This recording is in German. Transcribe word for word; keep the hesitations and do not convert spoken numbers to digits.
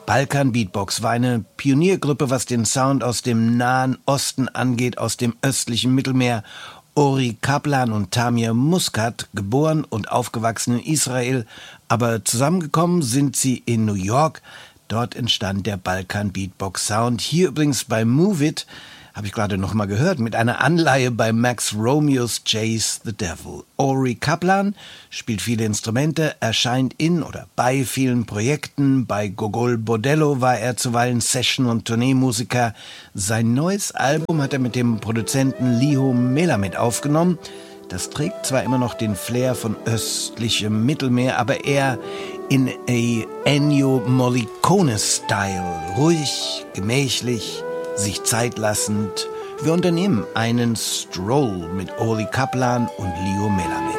Balkan Beatbox war eine Pioniergruppe, was den Sound aus dem Nahen Osten angeht, aus dem östlichen Mittelmeer. Ori Kaplan und Tamir Muscat, geboren und aufgewachsen in Israel, aber zusammengekommen sind sie in New York. Dort entstand der Balkan Beatbox Sound. Hier übrigens bei Move It, habe ich gerade noch mal gehört, mit einer Anleihe bei Max Romeos Chase the Devil. Ori Kaplan spielt viele Instrumente, erscheint in oder bei vielen Projekten. Bei Gogol Bordello war er zuweilen Session- und Tourneemusiker. Sein neues Album hat er mit dem Produzenten Liho Melamed aufgenommen. Das trägt zwar immer noch den Flair von östlichem Mittelmeer, aber eher in a Ennio Morricone-Style. Ruhig, gemächlich, sich Zeit lassend. Wir unternehmen einen Stroll mit Ori Kaplan und Liho Melamed.